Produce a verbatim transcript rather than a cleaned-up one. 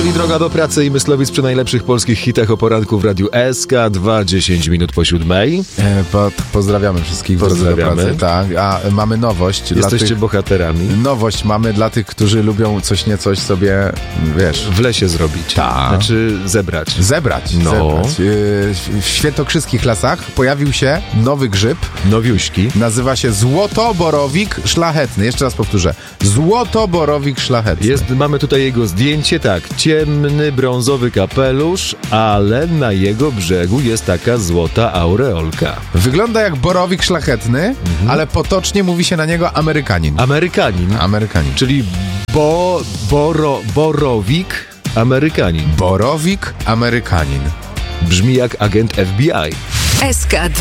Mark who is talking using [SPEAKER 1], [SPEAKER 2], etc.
[SPEAKER 1] czyli Droga do pracy i Myslowic przy najlepszych polskich hitach o poranku w Radiu S K dwa, dziesięć minut po siódmej.
[SPEAKER 2] E, po, pozdrawiamy wszystkich.
[SPEAKER 1] Pozdrawiamy.
[SPEAKER 2] Do pracy, tak. A mamy nowość.
[SPEAKER 1] Jesteście
[SPEAKER 2] dla tych,
[SPEAKER 1] bohaterami.
[SPEAKER 2] Nowość mamy dla tych, którzy lubią coś nie coś sobie, wiesz...
[SPEAKER 1] W lesie zrobić.
[SPEAKER 2] Tak.
[SPEAKER 1] Znaczy zebrać.
[SPEAKER 2] Zebrać.
[SPEAKER 1] No.
[SPEAKER 2] zebrać. E, w świętokrzyskich lasach pojawił się nowy grzyb.
[SPEAKER 1] Nowiuśki.
[SPEAKER 2] Nazywa się złotoborowik szlachetny. Jeszcze raz powtórzę. Złotoborowik szlachetny.
[SPEAKER 1] Jest, mamy tutaj jego zdjęcie, tak, ciemny, brązowy kapelusz, ale na jego brzegu jest taka złota aureolka.
[SPEAKER 2] Wygląda jak borowik szlachetny, mhm. ale potocznie mówi się na niego Amerykanin.
[SPEAKER 1] Amerykanin.
[SPEAKER 2] Amerykanin.
[SPEAKER 1] Czyli bo, boro, borowik Amerykanin.
[SPEAKER 2] Borowik Amerykanin.
[SPEAKER 1] Brzmi jak agent F B I.
[SPEAKER 3] S K